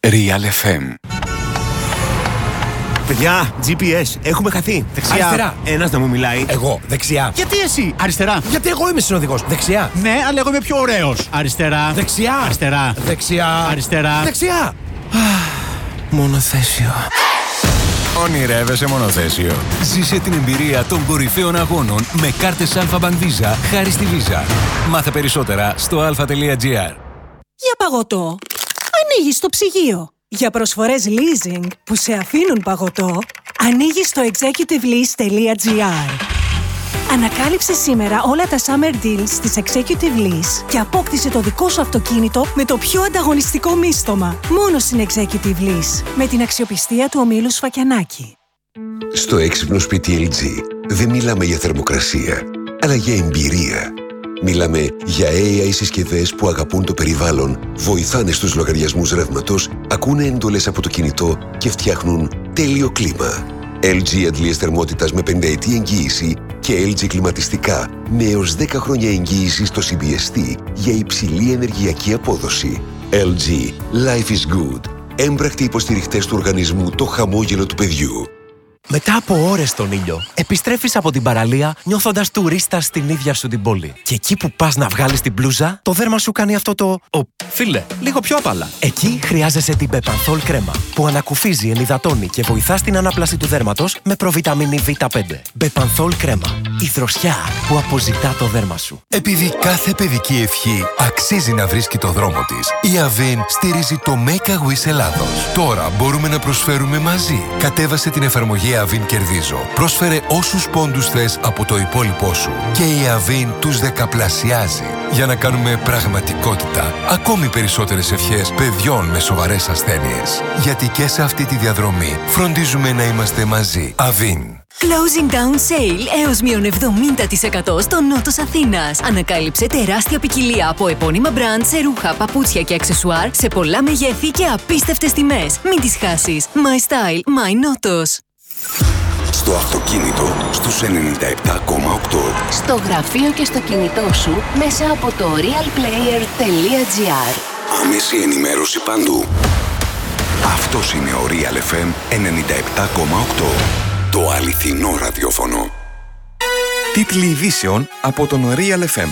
Real FM. Παιδιά, GPS, έχουμε χαθεί. Δεξιά. Αριστερά. Ένας να μου μιλάει. Εγώ, δεξιά. Γιατί εσύ, αριστερά? Γιατί εγώ είμαι συνοδηγός. Δεξιά. Ναι, αλλά εγώ είμαι πιο ωραίος. Αριστερά. Δεξιά. Αριστερά. Δεξιά. Αριστερά. Δεξιά. Μονοθέσιο. Ονειρεύεσαι μονοθέσιο. Ζήσε την εμπειρία των κορυφαίων αγώνων με κάρτες Alpha Bank Visa χάρη στη Visa. Μάθε περισσότερα στο alpha.gr. Για παγωτό, ανοίγεις το ψυγείο. Για προσφορές leasing που σε αφήνουν παγωτό, ανοίγεις το executivelease.gr. Ανακάλυψε σήμερα όλα τα summer deals της Executive Lease και απόκτησε το δικό σου αυτοκίνητο με το πιο ανταγωνιστικό μίστομα. Μόνο στην Executive Lease, με την αξιοπιστία του ομίλου Σφακιανάκη. Στο έξυπνο σπίτι LG δεν μιλάμε για θερμοκρασία, αλλά για εμπειρία. Μιλάμε για AI συσκευές που αγαπούν το περιβάλλον, βοηθάνε στους λογαριασμούς ρεύματος, ακούνε εντολές από το κινητό και φτιάχνουν τέλειο κλίμα. LG αντλίες θερμότητας με 5 ετή εγγύηση και LG κλιματιστικά με έως 10 χρόνια εγγύηση στο CBST για υψηλή ενεργειακή απόδοση. LG. Life is good. Έμπρακτοι υποστηριχτές του οργανισμού Το Χαμόγελο του Παιδιού. Μετά από ώρες στον ήλιο, επιστρέφεις από την παραλία νιώθοντας τουρίστα στην ίδια σου την πόλη. Και εκεί που πας να βγάλεις την μπλούζα, το δέρμα σου κάνει αυτό το φίλε, λίγο πιο απαλά. Εκεί χρειάζεσαι την Bepanthol κρέμα, που ανακουφίζει, ενυδατώνει και βοηθά στην ανάπλαση του δέρματος με προβιταμίνη Β5. Bepanthol κρέμα. Η δροσιά που αποζητά το δέρμα σου. Επειδή κάθε παιδική ευχή αξίζει να βρίσκει το δρόμο της, η Avin στηρίζει το Make a Wish Ελλάδος. Τώρα μπορούμε να προσφέρουμε μαζί. Κατέβασε την εφαρμογή Avin Κερδίζω. Πρόσφερε όσους πόντους θες από το υπόλοιπό σου. Και η Avin τους δεκαπλασιάζει. Για να κάνουμε πραγματικότητα ακόμη περισσότερες ευχές παιδιών με σοβαρές ασθένειες. Γιατί και σε αυτή τη διαδρομή φροντίζουμε να είμαστε μαζί. Avin. Closing down sale έως μείον 70% στο νότος Αθήνας. Ανακάλυψε τεράστια ποικιλία από επώνυμα brand σε ρούχα, παπούτσια και αξεσουάρ σε πολλά μεγέθη και απίστευτες τιμές. Μην τις χάσεις. My style, my νότος. Στο αυτοκίνητο στους 97,8. Στο γραφείο και στο κινητό σου μέσα από το realplayer.gr. Άμεση ενημέρωση παντού. Αυτός είναι ο Real FM 97,8. Το αληθινό ραδιόφωνο. Τίτλοι ειδήσεων από τον Real FM.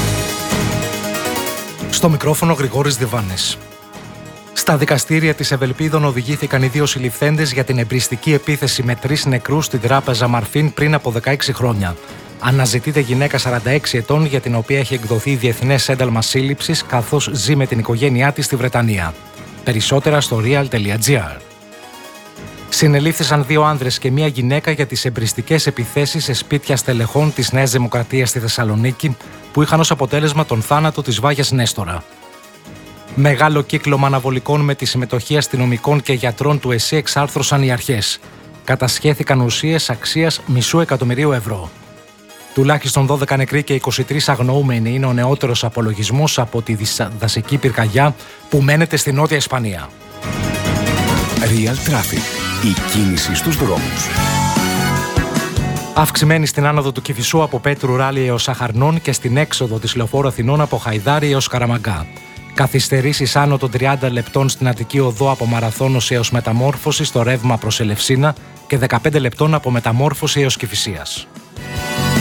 Στο μικρόφωνο Γρηγόρης Διβάνης. Στα δικαστήρια της Ευελπίδων οδηγήθηκαν οι δύο συλληφθέντες για την εμπριστική επίθεση με 3 νεκρούς στην τράπεζα Μαρφίν πριν από 16 χρόνια. Αναζητείται γυναίκα 46 ετών για την οποία έχει εκδοθεί διεθνές ένταλμα σύλληψης καθώς ζει με την οικογένειά της στη Βρετανία. Περισσότερα στο real.gr. Συνελήφθησαν 2 άνδρες και 1 γυναίκα για τις εμπριστικές επιθέσεις σε σπίτια στελεχών της Νέας Δημοκρατίας στη Θεσσαλονίκη που είχαν ως αποτέλεσμα τον θάνατο της Βάγιας Νέστορα. Μεγάλο κύκλωμα αναβολικών με τη συμμετοχή αστυνομικών και γιατρών του ΕΣΥ εξάρθρωσαν οι αρχές. Κατασχέθηκαν ουσίες αξίας $500,000. Τουλάχιστον 12 νεκροί και 23 αγνοούμενοι είναι ο νεότερος απολογισμός από τη δασική πυρκαγιά που μένεται στη Νότια Ισπανία. Real Traffic. Η κίνηση στους δρόμους. Αυξημένη στην άνοδο του Κηφισού από Πέτρου Ράλι έως Αχαρνών και στην έξοδο της Λεωφόρου Αθηνών από Χαϊδάρη έως Καραμαγκά. Καθυστερήσεις άνω των 30 λεπτών στην Αττική Οδό από Μαραθώνωση έως Μεταμόρφωση στο ρεύμα προς Ελευσίνα και 15 λεπτών από Μεταμόρφωση έως Κηφισίας.